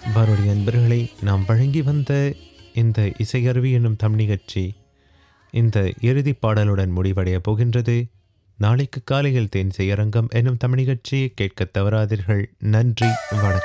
வானொலி அன்பர்களை நாம் வழங்கி வந்த இந்த இசையருவி என்னும் தம் நிகழ்ச்சி இந்த இறுதிப் பாடலுடன் முடிவடைய போகின்றது. நாளைக்கு காலையில் தேன் செய்யரங்கம் என்னும் தமிழ் நிகழ்ச்சியை கேட்க தவறாதீர்கள். நன்றி, வணக்கம்.